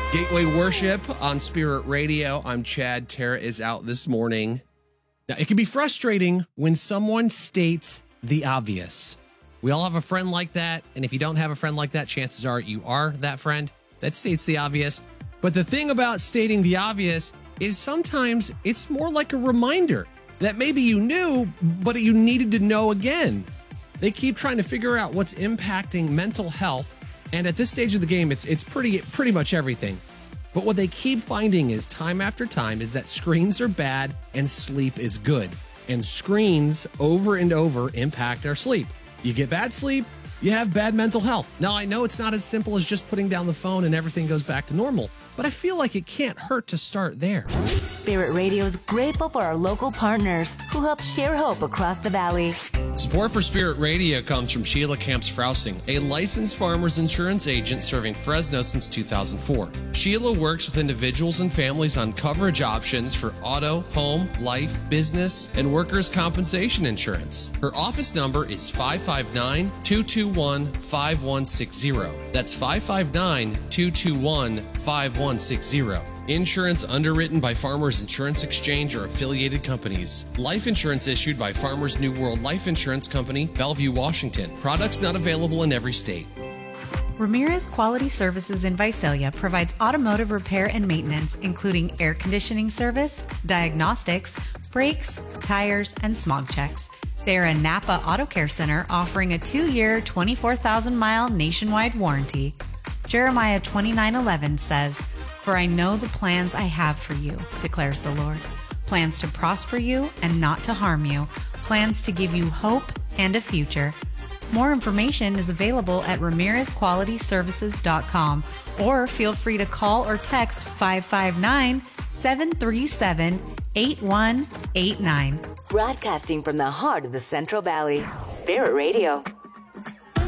Gateway Worship on Spirit Radio. I'm Chad. Tara is out this morning. Now, it can be frustrating when someone states the obvious. We all have a friend like that, and if you don't have a friend like that, chances are you are that friend that states the obvious. But the thing about stating the obvious is sometimes it's more like a reminder that maybe you knew, but you needed to know again. They keep trying to figure out what's impacting mental health. And at this stage of the game, it's pretty much everything. But what they keep finding is time after time is that screens are bad and sleep is good. And screens over and over impact our sleep. You get bad sleep, you have bad mental health. Now, I know it's not as simple as just putting down the phone and everything goes back to normal, but I feel like it can't hurt to start there. Spirit Radio is grateful for our local partners who help share hope across the valley. Support for Spirit Radio comes from Sheila Camps-Frousing, a licensed farmers insurance agent serving Fresno since 2004. Sheila works with individuals and families on coverage options for auto, home, life, business, and workers' compensation insurance. Her office number is 559-221-5160. That's 559-221-5160. Insurance underwritten by Farmers Insurance Exchange or affiliated companies. Life insurance issued by Farmers New World Life Insurance Company, Bellevue, Washington. Products not available in every state. Ramirez Quality Services in Visalia provides automotive repair and maintenance, including air conditioning service, diagnostics, brakes, tires, and smog checks. They are a Napa Auto Care Center offering a 2-year, 24,000-mile nationwide warranty. Jeremiah 29:11 says, "For I know the plans I have for you, declares the Lord. Plans to prosper you and not to harm you. Plans to give you hope and a future." More information is available at RamirezQualityServices.com or feel free to call or text 559-737-8189. Broadcasting from the heart of the Central Valley, Spirit Radio.